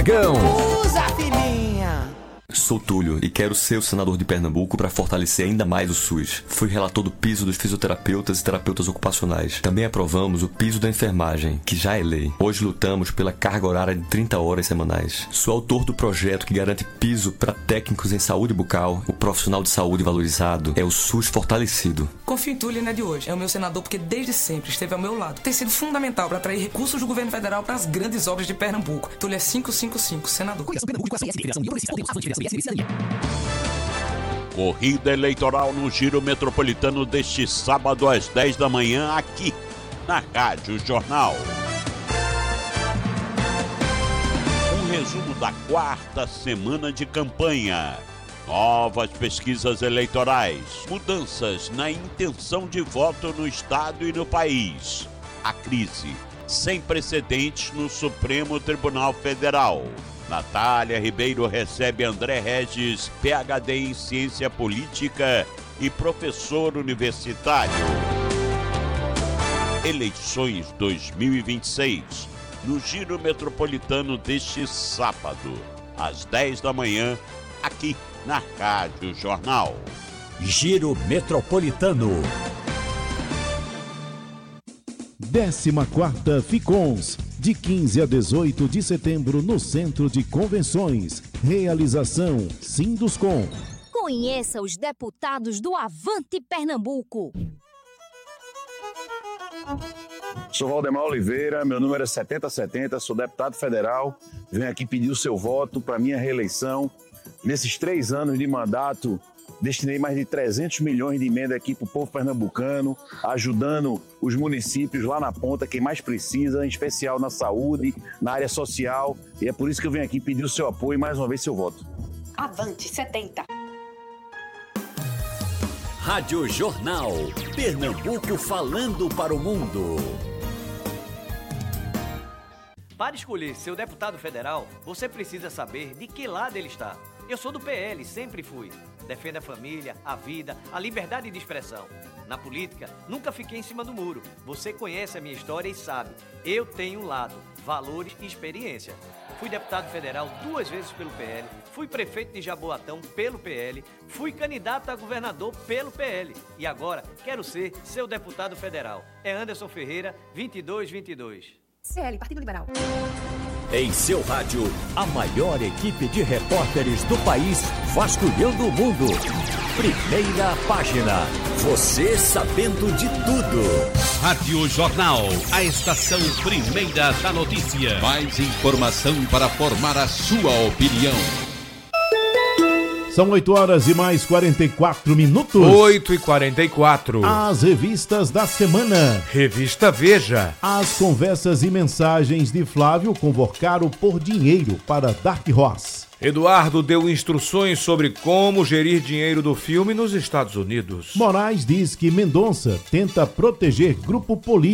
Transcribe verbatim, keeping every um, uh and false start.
Gão. Usa, filhinha! Sou Túlio e quero ser o senador de Pernambuco para fortalecer ainda mais o SUS. Fui relator do piso dos fisioterapeutas e terapeutas ocupacionais. Também aprovamos o piso da enfermagem, que já é lei. Hoje lutamos pela carga horária de trinta horas semanais. Sou autor do projeto que garante piso para técnicos em saúde bucal. O profissional de saúde valorizado é o SUS fortalecido. Confio em Túlio, não é de hoje. É o meu senador porque desde sempre esteve ao meu lado. Tem sido fundamental para atrair recursos do governo federal para as grandes obras de Pernambuco. Túlio é quinhentos e cinquenta e cinco, senador. Corrida eleitoral no Giro Metropolitano deste sábado às dez da manhã aqui na Rádio Jornal. Um resumo da quarta semana de campanha. Novas pesquisas eleitorais. Mudanças na intenção de voto no estado e no país. A crise sem precedentes no Supremo Tribunal Federal. Natália Ribeiro recebe André Regis, P H D em Ciência Política e professor universitário. Eleições dois mil e vinte e seis, no Giro Metropolitano deste sábado, às dez da manhã, aqui na Rádio Jornal. Giro Metropolitano. décima quarta Ficons, de quinze a dezoito de setembro no Centro de Convenções. Realização Sinduscom. Conheça os deputados do Avante Pernambuco. Sou Valdemar Oliveira, meu número é setenta setenta, sou deputado federal, venho aqui pedir o seu voto para minha reeleição. Nesses três anos de mandato, destinei mais de trezentos milhões de emenda aqui para o povo pernambucano, ajudando os municípios lá na ponta, quem mais precisa, em especial na saúde, na área social. E é por isso que eu venho aqui pedir o seu apoio e mais uma vez seu voto. Avante setenta. Rádio Jornal. Pernambuco falando para o mundo. Para escolher seu deputado federal, você precisa saber de que lado ele está. Eu sou do P L, sempre fui. Defendo a família, a vida, a liberdade de expressão. Na política, nunca fiquei em cima do muro. Você conhece a minha história e sabe. Eu tenho um lado, valores e experiência. Fui deputado federal duas vezes pelo P L, fui prefeito de Jaboatão pelo P L, fui candidato a governador pelo P L e agora quero ser seu deputado federal. É Anderson Ferreira, vinte e dois vinte e dois. C L, Partido Liberal. Em seu rádio, a maior equipe de repórteres do país vasculhando o mundo. Primeira página. Você sabendo de tudo. Rádio Jornal, a estação primeira da notícia. Mais informação para formar a sua opinião. São oito horas e mais quarenta e quatro minutos. oito e quarenta e quatro. As revistas da semana. Revista Veja. As conversas e mensagens de Flávio convocaram por dinheiro para Dark Horse. Eduardo deu instruções sobre como gerir dinheiro do filme nos Estados Unidos. Moraes diz que Mendonça tenta proteger grupo político